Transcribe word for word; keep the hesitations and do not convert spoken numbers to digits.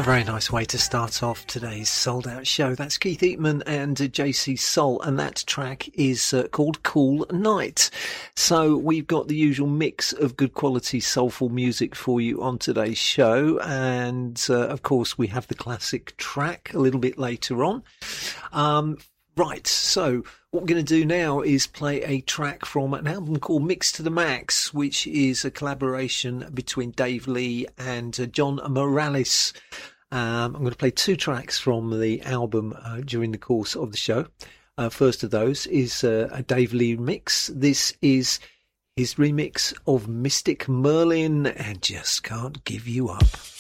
A very nice way to start off today's sold out show. That's Keith Eatman and uh, J C Soul, and that track is uh, called Cool Night. So we've got the usual mix of good quality soulful music for you on today's show, and uh, of course we have the classic track a little bit later on. Um, right, so what we're going to do now is play a track from an album called Mix to the Max, which is a collaboration between Dave Lee and uh, John Morales. Um, I'm going to play two tracks from the album uh, during the course of the show. Uh, first of those is uh, a Dave Lee mix. This is his remix of Mystic Merlin and Just Can't Give You Up.